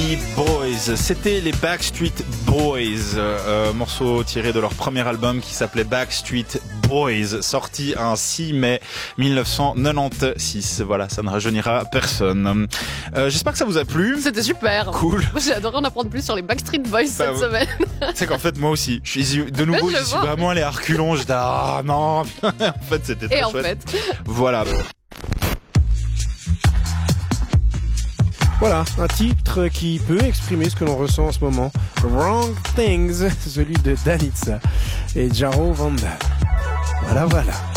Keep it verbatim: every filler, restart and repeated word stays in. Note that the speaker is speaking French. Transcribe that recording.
Me Boys, c'était les Backstreet Boys, euh, morceau tiré de leur premier album qui s'appelait Backstreet Boys, sorti un six mai mille neuf cent quatre-vingt-seize. Voilà, ça ne rajeunira personne. Euh, j'espère que ça vous a plu. C'était super. Cool. J'ai adoré en apprendre plus sur les Backstreet Boys bah, cette semaine. C'est qu'en fait, moi aussi, je suis de nouveau, je, je suis vraiment allé à reculons. J'étais ah non. En fait, c'était très Et en chouette. fait. Voilà. Voilà, un titre qui peut exprimer ce que l'on ressent en ce moment. Wrong Things, celui de Danitza et Jaro Vanda. Voilà, voilà.